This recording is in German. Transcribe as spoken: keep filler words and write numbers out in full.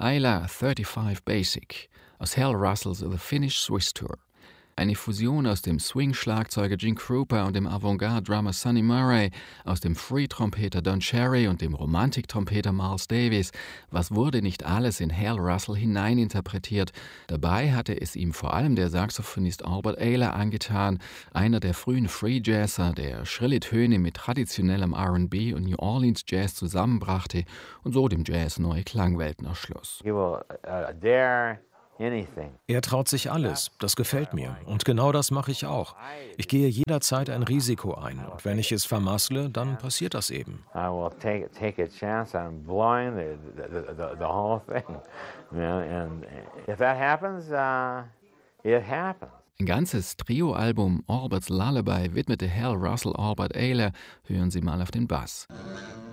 Ayla fünfunddreißig Basic aus Hal Russells The Finnish Swiss Tour. Eine Fusion aus dem Swing-Schlagzeuger Gene Krupa und dem Avantgarde-Drummer Sonny Murray, aus dem Free-Trompeter Don Cherry und dem Romantik-Trompeter Miles Davis. Was wurde nicht alles in Hal Russell hineininterpretiert? Dabei hatte es ihm vor allem der Saxophonist Albert Ayler angetan, einer der frühen Free-Jazzer, der schrille Töne mit traditionellem R and B und New Orleans Jazz zusammenbrachte und so dem Jazz neue Klangwelten erschloss. He will uh, dare Er traut sich alles, das gefällt mir. Und genau das mache ich auch. Ich gehe jederzeit ein Risiko ein. Und wenn ich es vermassle, dann passiert das eben. I will take, take a chance on blowing the, the, the, the whole thing. You know, and if that happens, uh, it happens. Ein ganzes Trio-Album Albert's Lullaby widmete Hal Russell Albert Ayler. Hören Sie mal auf den Bass.